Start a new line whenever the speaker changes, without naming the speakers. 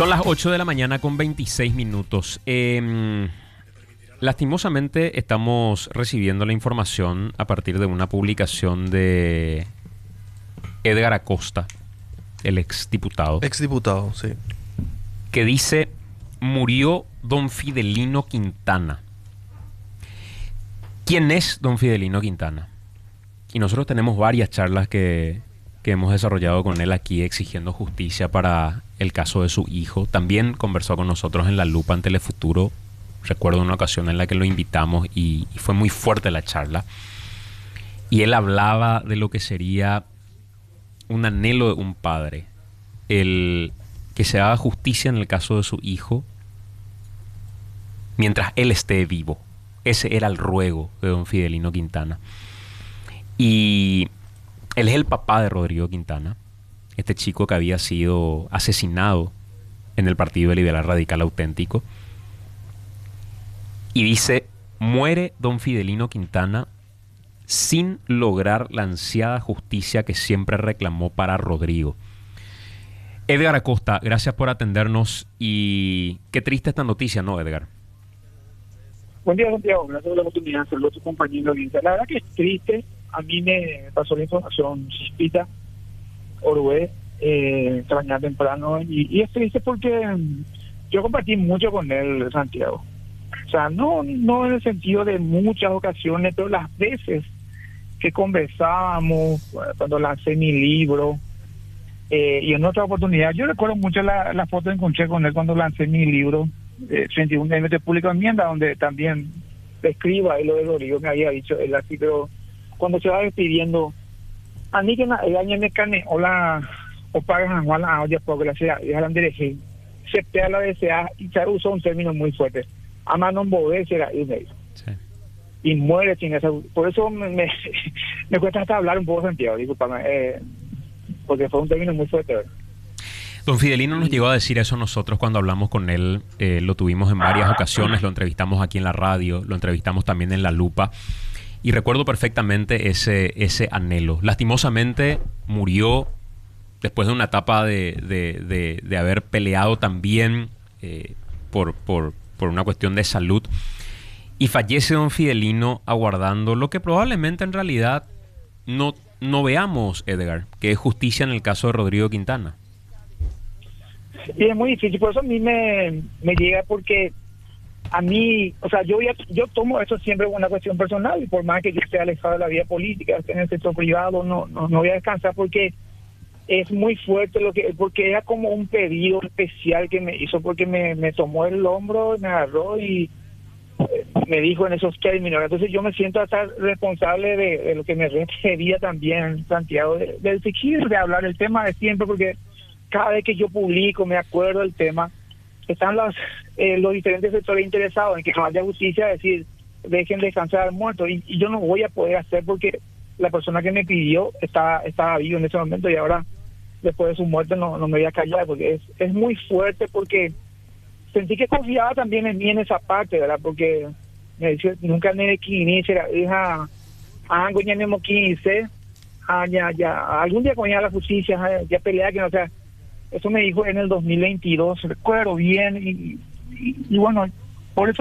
Son las 8 de la mañana con 26 minutos. Lastimosamente estamos recibiendo la información a partir de una publicación de Edgar Acosta, el exdiputado.
Exdiputado, sí.
Que dice: murió don Fidelino Quintana. ¿Quién es don Fidelino Quintana? Y nosotros tenemos varias charlas que hemos desarrollado con él aquí exigiendo justicia para el caso de su hijo. También conversó con nosotros en La Lupa en Telefuturo. Recuerdo una ocasión en la que lo invitamos y fue muy fuerte la charla. Y él hablaba de lo que sería un anhelo de un padre, el que se haga justicia en el caso de su hijo mientras él esté vivo. Ese era el ruego de don Fidelino Quintana. Y él es el papá de Rodrigo Quintana, este chico que había sido asesinado en el Partido Liberal Radical Auténtico. Y dice: muere don Fidelino Quintana sin lograr la ansiada justicia que siempre reclamó para Rodrigo. Edgar Acosta, gracias por atendernos y qué triste esta noticia, ¿no, Edgar?
Buen día, Santiago. Gracias por la oportunidad de hacerlo a tu compañero. La verdad que es triste. A mí me pasó la información chispita, Orue, esta mañana temprano, y es triste porque yo compartí mucho con él, Santiago. O sea, no en el sentido de muchas ocasiones, pero las veces que conversábamos, cuando lancé mi libro, y en otra oportunidad, yo recuerdo mucho la foto que encontré con él cuando lancé mi libro, 31 de Público Enmienda, donde también escriba y lo de Rodrigo me había dicho él así, pero cuando se va despidiendo, a mí que me cane, hola, o pagan a la olla, porque la ciudad, y hablan de se pega la DCA, y se usó un término muy fuerte, a mano bobe será y me dijo. Sí. Y muere sin esa, por eso me cuesta hasta hablar un poco, Santiago, discúlpame, porque fue un término muy fuerte, ¿verdad?
Don Fidelino nos llegó a decir eso nosotros cuando hablamos con él, lo tuvimos en varias ocasiones, lo entrevistamos aquí en la radio, lo entrevistamos también en La Lupa, y recuerdo perfectamente ese anhelo. Lastimosamente murió después de una etapa de haber peleado también por una cuestión de salud, y fallece don Fidelino aguardando lo que probablemente en realidad no veamos, Edgar, que es justicia en el caso de Rodrigo Quintana.
Y es muy difícil, por eso a mí me llega, porque a mí, o sea, yo tomo eso siempre como una cuestión personal, y por más que yo esté alejado de la vida política, esté en el sector privado, no voy a descansar, porque es muy fuerte porque era como un pedido especial que me hizo, porque me tomó el hombro, me agarró y me dijo en esos términos. Entonces yo me siento hasta responsable de lo que me refería también, Santiago, de exigir, de hablar el tema de siempre, porque cada vez que yo publico, me acuerdo del tema, están los diferentes sectores interesados en que no haya justicia, decir, dejen descansar al muerto, y yo no voy a poder hacer, porque la persona que me pidió estaba vivo en ese momento, y ahora, después de su muerte, no me voy a callar, porque es muy fuerte, porque sentí que confiaba también en mí en esa parte, ¿verdad? Porque me decía, nunca me quince, hija, ya me 15, ya, algún día con la justicia, ya pelea, que no sea. Eso me dijo en el 2022, recuerdo bien, y bueno, por eso